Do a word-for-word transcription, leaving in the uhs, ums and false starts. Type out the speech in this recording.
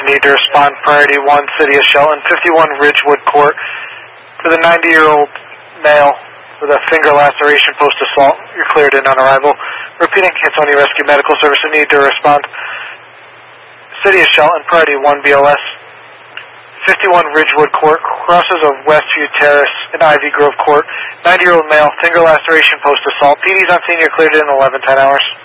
need to respond. Priority one, City of Shelton, fifty-one Ridgewood Court. For the ninety-year-old male with a finger laceration post-assault, you're cleared in on arrival. Repeating, Hinson Rescue Medical Services need to respond. City of Shelton, priority one B L S. fifty-one Ridgewood Court, crosses of Westview Terrace and Ivy Grove Court. ninety-year-old male, finger laceration post-assault. P D's on scene, you're cleared in eleven ten hours.